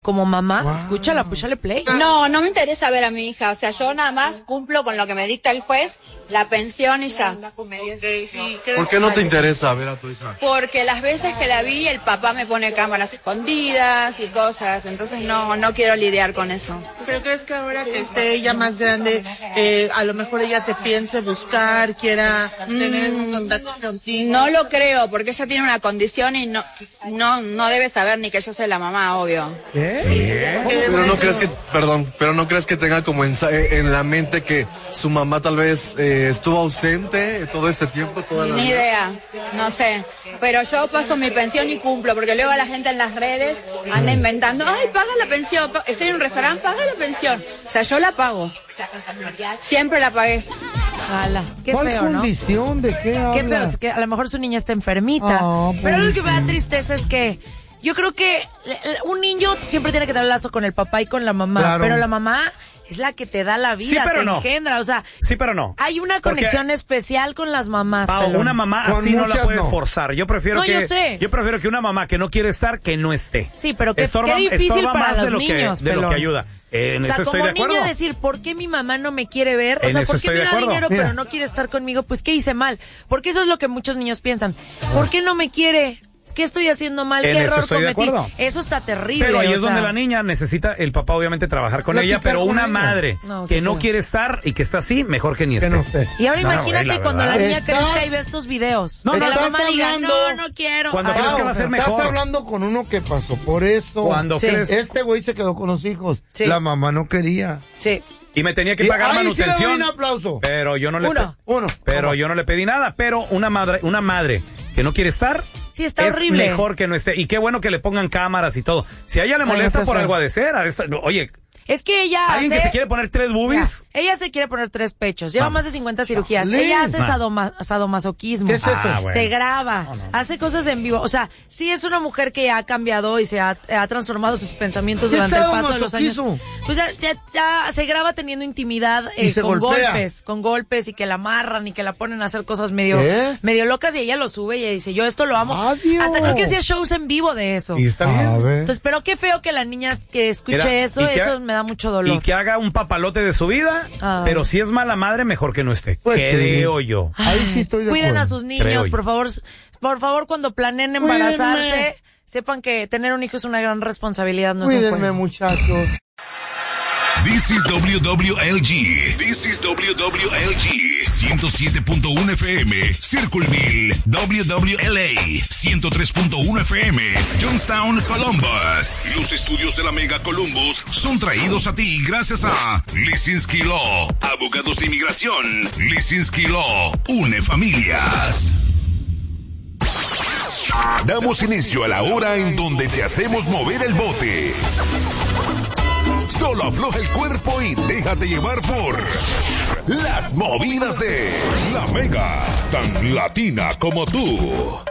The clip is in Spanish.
como mamá, escúchala, púchale play. No me interesa ver a mi hija, o sea, yo nada más cumplo con lo que me dicta el juez, la pensión y ya. ¿Por qué no te interesa ver a tu hija? Porque las veces que la vi, el papá me pone cámaras escondidas y cosas, entonces no quiero lidiar con eso. ¿Pero crees que ahora que esté ella más grande, a lo mejor ella te piense buscar, quiera tener un contacto contigo? No lo creo, porque ella tiene una condición y no debe saber ni que yo soy la mamá, obvio. Pero no crees que tenga como en la mente que su mamá tal vez estuvo ausente todo este tiempo, toda la Ni vida? idea, no sé. Pero yo paso mi pensión y cumplo, porque luego la gente en las redes anda inventando, ay, paga la pensión, estoy en un restaurante, paga la pensión. O sea, yo la pago. Siempre la pagué. Ala, qué ¿Cuál feo, ¿no? condición? ¿De qué habla? Qué feo, es que a lo mejor su niña está enfermita. Pero lo que me da tristeza es que yo creo que un niño siempre tiene que tener lazo con el papá y con la mamá, Claro. pero la mamá es la que te da la vida, Sí, pero te no. engendra, o sea, Sí, pero no. hay una Porque, conexión especial con las mamás. Pau, pelón. una mamá Con así no la muchas puedes no. forzar. Yo prefiero No, yo sé. que una mamá que no quiere estar, que no esté. Sí, pero qué difícil estorba para más los de lo niños, que, de lo pelón. que ayuda. En O sea, eso estoy como de acuerdo. niña decir, ¿por qué mi mamá no me quiere ver? O En sea, eso ¿por qué estoy me de da acuerdo. dinero Mira. pero no quiere estar conmigo? Pues, ¿qué hice mal? Porque eso es lo que muchos niños piensan. ¿Por qué no me quiere? ¿Qué estoy haciendo mal? En ¿Qué eso error estoy de cometí? acuerdo. Eso está terrible. Pero ahí o es donde sea. la niña necesita el papá, obviamente, trabajar con ella, Platicar pero con una ella. madre No, que qué no feo. quiere estar y que está así, mejor que ni Que esté. no sé. Y ahora No, imagínate güey, la cuando la verdad. niña Estás- crezca y ve estos videos. No, que no, la estás mamá diga, hablando- no quiero. Cuando Ay, crezca no. va a ser Estás mejor. hablando con uno que pasó por eso. Cuando Sí. crees. Este güey se quedó con los hijos. Sí. La mamá no quería. Sí. Y me tenía que pagar Ahí sí le doy manutención. un aplauso. Pero yo no le Uno. Pero yo no le pedí nada, pero una madre que no quiere estar Sí, está es horrible. mejor que no esté. Y qué bueno que le pongan cámaras y todo. Si a ella le Ay, molesta qué por feo. algo de ser, oye, Es que ella alguien hace... que se quiere poner 3 boobies. Ya, ella se quiere poner 3 pechos. Lleva Vamos. más de 50 cirugías. Chale. Ella hace Ah. sadomasoquismo. ¿Qué es eso? Ah, bueno. Se graba, hace cosas en vivo. O sea, sí es una mujer que ha cambiado y se ha transformado sus pensamientos ¿Qué durante es el paso de los años. sadomasoquismo? Pues ya se graba teniendo intimidad Y se con golpea. con golpes y que la amarran y que la ponen a hacer cosas medio locas y ella lo sube y ella dice, yo esto lo amo. Adiós. Hasta creo que hacía shows en vivo de eso. Y está A bien. ver. Entonces, pero qué feo que la niña que escuche Mira, eso, y que eso ha- me da mucho dolor. Y que haga un papalote de su vida, Ah. pero si es mala madre, mejor que no esté. Pues Creo sí. yo. Ahí sí estoy de Cuiden acuerdo. a sus niños, Creo yo. por favor, cuando planeen embarazarse, Cuídenme. sepan que tener un hijo es una gran responsabilidad, no es un Cuídenme, juego. muchachos. This is WWLG. This is WWLG. 107.1 FM. Circleville. WWLA. 103.1 FM. Johnstown, Columbus. Los estudios de la Mega Columbus son traídos a ti gracias a Lisinski Law. Abogados de inmigración. Lisinski Law. Une familias. Damos inicio a la hora en donde te hacemos mover el bote. Solo afloja el cuerpo y déjate llevar por las movidas de La Mega, tan latina como tú.